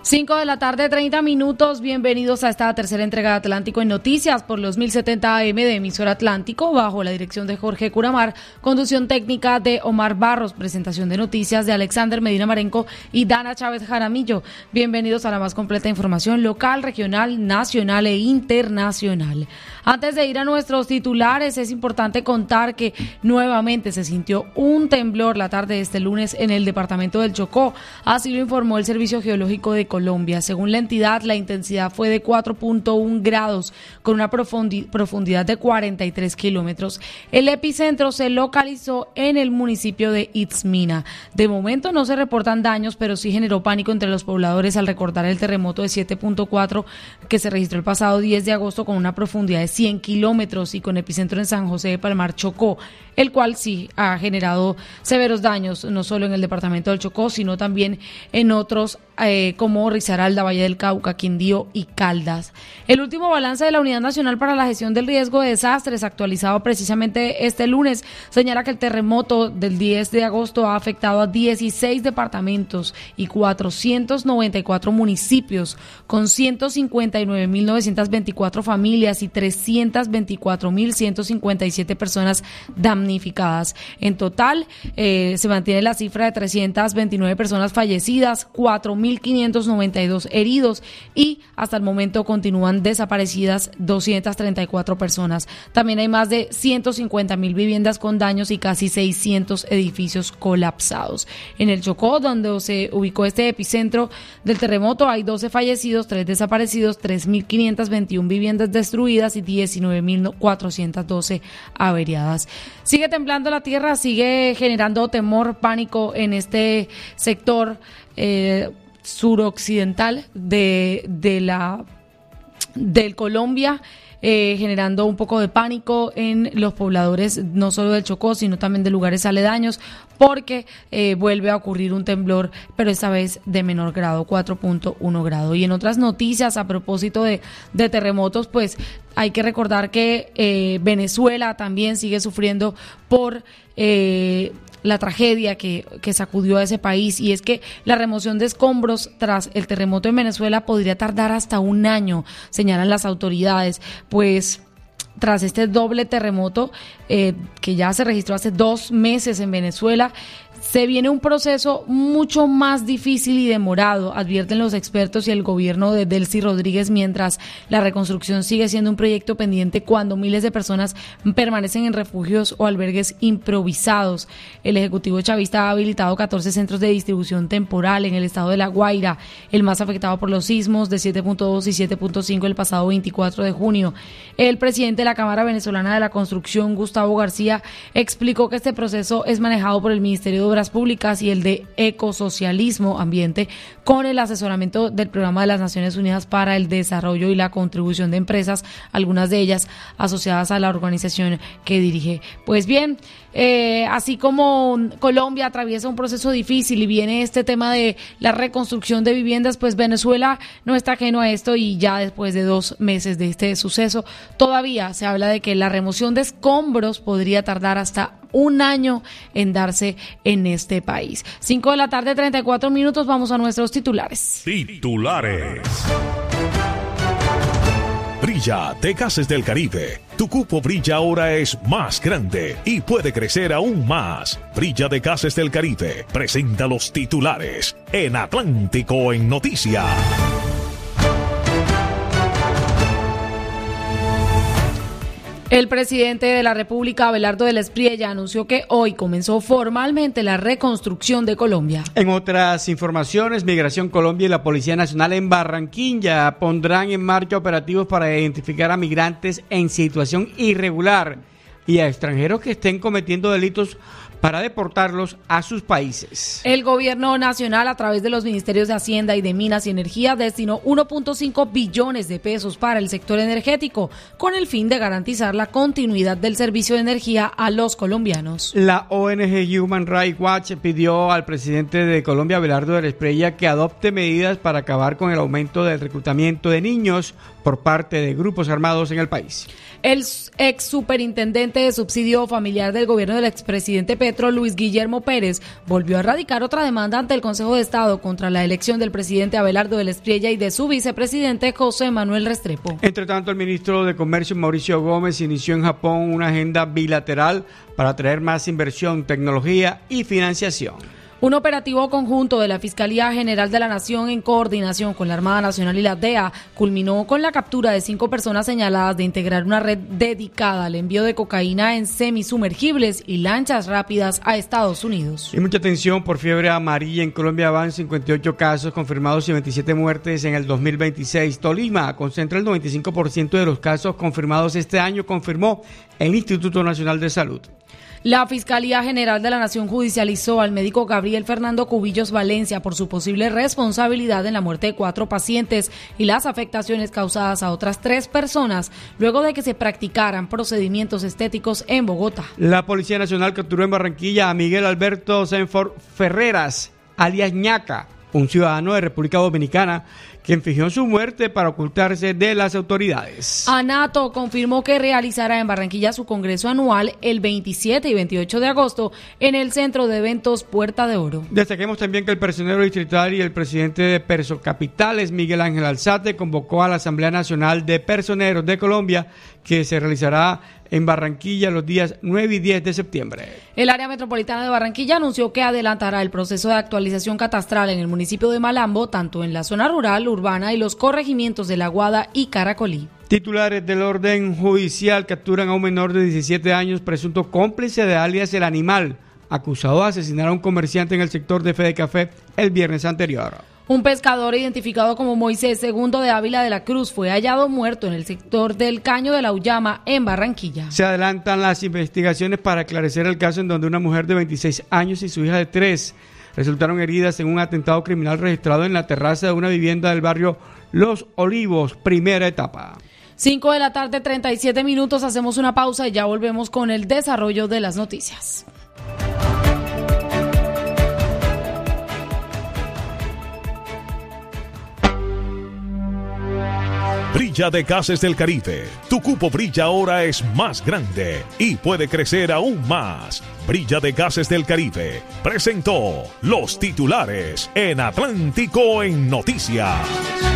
5 de la tarde, 30 minutos. Bienvenidos a esta tercera entrega de Atlántico en Noticias por los 1070 AM de Emisora Atlántico, bajo la dirección de Jorge Curamar, conducción técnica de Omar Barros, presentación de noticias de Alexander Medina Marenco y Dana Chávez Jaramillo. Bienvenidos a la más completa información local, regional, nacional e internacional. Antes de ir a nuestros titulares, es importante contar que nuevamente se sintió un temblor la tarde de este lunes en el departamento del Chocó. Así lo informó el Servicio Geológico de Colombia. Según la entidad, la intensidad fue de 4.1 grados con una profundidad de 43 kilómetros. El epicentro se localizó en el municipio de Itzmina. De momento no se reportan daños, pero sí generó pánico entre los pobladores al recordar el terremoto de 7.4 que se registró el pasado 10 de agosto con una profundidad de 100 kilómetros y con epicentro en San José de Palmar, Chocó, el cual sí ha generado severos daños, no solo en el departamento del Chocó, sino también en otros como Risaralda, Valle del Cauca, Quindío y Caldas. El último balance de la Unidad Nacional para la Gestión del Riesgo de Desastres, actualizado precisamente este lunes, señala que el terremoto del 10 de agosto ha afectado a 16 departamentos y 494 municipios, con 159.924 familias y 324.157 personas damnificadas. En total, se mantiene la cifra de 329 personas fallecidas, 4.592 heridos y hasta el momento continúan desaparecidas 234 personas. También hay más de 150.000 viviendas con daños y casi 600 edificios colapsados. En el Chocó, donde se ubicó este epicentro del terremoto, hay 12 fallecidos, 3 desaparecidos, 3.521 viviendas destruidas y 19.412 averiadas. Sigue temblando la tierra, sigue generando temor, pánico en este sector suroccidental del Colombia, generando un poco de pánico en los pobladores, no solo del Chocó, sino también de lugares aledaños, porque vuelve a ocurrir un temblor, pero esta vez de menor grado, 4.1 grado. Y en otras noticias, a propósito de terremotos, pues hay que recordar que Venezuela también sigue sufriendo por la tragedia que sacudió a ese país, y es que la remoción de escombros tras el terremoto en Venezuela podría tardar hasta un año, señalan las autoridades, pues tras este doble terremoto que ya se registró hace 2 meses en Venezuela, se viene un proceso mucho más difícil y demorado, advierten los expertos y el gobierno de Delcy Rodríguez, mientras la reconstrucción sigue siendo un proyecto pendiente cuando miles de personas permanecen en refugios o albergues improvisados. El Ejecutivo chavista ha habilitado 14 centros de distribución temporal en el estado de La Guaira, el más afectado por los sismos de 7.2 y 7.5 el pasado 24 de junio. El presidente de la Cámara Venezolana de la Construcción, Gustavo García, explicó que este proceso es manejado por el Ministerio de Obras Públicas y el de Ecosocialismo Ambiente, con el asesoramiento del Programa de las Naciones Unidas para el Desarrollo y la contribución de empresas, algunas de ellas asociadas a la organización que dirige. Pues bien, así como Colombia atraviesa un proceso difícil y viene este tema de la reconstrucción de viviendas, pues Venezuela no está ajeno a esto, y ya después de 2 meses de este suceso, todavía se habla de que la remoción de escombros podría tardar hasta un año en darse en este país. 5 de la tarde, 34 minutos, vamos a nuestros titulares. Titulares. Brilla de Gases del Caribe. Tu cupo Brilla ahora es más grande y puede crecer aún más. Brilla de Gases del Caribe presenta los titulares en Atlántico en Noticias. El presidente de la República, Abelardo del Espriella, anunció que hoy comenzó formalmente la reconstrucción de Colombia. En otras informaciones, Migración Colombia y la Policía Nacional en Barranquilla pondrán en marcha operativos para identificar a migrantes en situación irregular y a extranjeros que estén cometiendo delitos para deportarlos a sus países. El gobierno nacional, a través de los ministerios de Hacienda y de Minas y Energía, destinó 1.5 billones de pesos para el sector energético, con el fin de garantizar la continuidad del servicio de energía a los colombianos. La ONG Human Rights Watch pidió al presidente de Colombia, Abelardo del Espriella, que adopte medidas para acabar con el aumento del reclutamiento de niños por parte de grupos armados en el país. El ex superintendente de subsidio familiar del gobierno del expresidente Petro, Luis Guillermo Pérez, volvió a radicar otra demanda ante el Consejo de Estado contra la elección del presidente Abelardo del Espriella y de su vicepresidente José Manuel Restrepo. Entre tanto, el ministro de Comercio, Mauricio Gómez, inició en Japón una agenda bilateral para atraer más inversión, tecnología y financiación. Un operativo conjunto de la Fiscalía General de la Nación en coordinación con la Armada Nacional y la DEA culminó con la captura de 5 personas señaladas de integrar una red dedicada al envío de cocaína en semisumergibles y lanchas rápidas a Estados Unidos. Y mucha atención por fiebre amarilla. En Colombia van 58 casos confirmados y 27 muertes en el 2026. Tolima concentra el 95% de los casos confirmados este año, confirmó el Instituto Nacional de Salud. La Fiscalía General de la Nación judicializó al médico Gabriel Fernando Cubillos Valencia por su posible responsabilidad en la muerte de 4 pacientes y las afectaciones causadas a otras 3 personas luego de que se practicaran procedimientos estéticos en Bogotá. La Policía Nacional capturó en Barranquilla a Miguel Alberto Senford Ferreras, alias Ñaca, un ciudadano de República Dominicana, quien fingió su muerte para ocultarse de las autoridades. ANATO confirmó que realizará en Barranquilla su congreso anual el 27 y 28 de agosto en el Centro de Eventos Puerta de Oro. Destaquemos también que el personero distrital y el presidente de Persocapitales, Miguel Ángel Alzate, convocó a la Asamblea Nacional de Personeros de Colombia, que se realizará en Barranquilla los días 9 y 10 de septiembre. El área metropolitana de Barranquilla anunció que adelantará el proceso de actualización catastral en el municipio de Malambo, tanto en la zona rural, urbana y los corregimientos de La Guada y Caracolí. Titulares del orden judicial capturan a un menor de 17 años, presunto cómplice de alias El Animal, acusado de asesinar a un comerciante en el sector de Fede Café el viernes anterior. Un pescador identificado como Moisés II de Ávila de la Cruz fue hallado muerto en el sector del Caño de la Ullama, en Barranquilla. Se adelantan las investigaciones para esclarecer el caso en donde una mujer de 26 años y su hija de 3 resultaron heridas en un atentado criminal registrado en la terraza de una vivienda del barrio Los Olivos, primera etapa. 5 de la tarde, 37 minutos, hacemos una pausa y ya volvemos con el desarrollo de las noticias. Brilla de Gases del Caribe. Tu cupo Brilla ahora es más grande y puede crecer aún más. Brilla de Gases del Caribe presentó los titulares en Atlántico en Noticias.